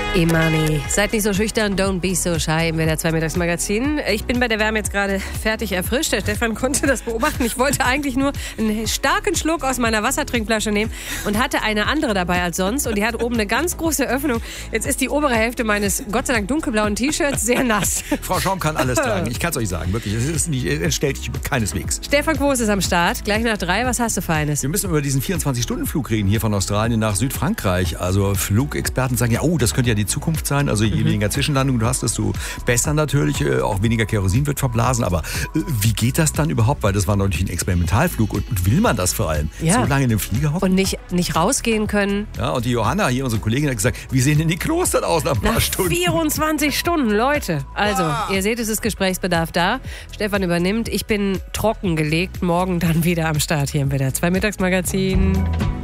Imani, seid nicht so schüchtern, don't be so shy im WDR 2 Mittagsmagazin. Ich bin bei der Wärme jetzt gerade fertig erfrischt. Der Stefan konnte das beobachten. Ich wollte eigentlich nur einen starken Schluck aus meiner Wassertrinkflasche nehmen und hatte eine andere dabei als sonst. Und die hat oben eine ganz große Öffnung. Jetzt ist die obere Hälfte meines Gott sei Dank dunkelblauen T-Shirts sehr nass. Frau Schaum kann alles tragen. Ich kann es euch sagen, wirklich. Es entstellt dich keineswegs. Stefan Quos ist am Start. Gleich nach 3. Was hast du Feines? Wir müssen über diesen 24-Stunden-Flug reden, hier von Australien nach Südfrankreich. Also Flugexperten sagen ja, das könnte ja die Zukunft sein. Also je weniger Zwischenlandungen du hast, desto besser natürlich. Auch weniger Kerosin wird verblasen. Aber wie geht das dann überhaupt? Weil das war natürlich ein Experimentalflug. Und will man das vor allem? Ja. So lange in dem Flieger hocken? Und nicht rausgehen können. Ja, und die Johanna, hier unsere Kollegin, hat gesagt, wie sehen denn die Klos dann aus nach ein paar Stunden? 24 Stunden, Leute. Also, ihr seht, es ist Gesprächsbedarf da. Stefan übernimmt. Ich bin trockengelegt. Morgen dann wieder am Start hier im WDR 2 Mittagsmagazin.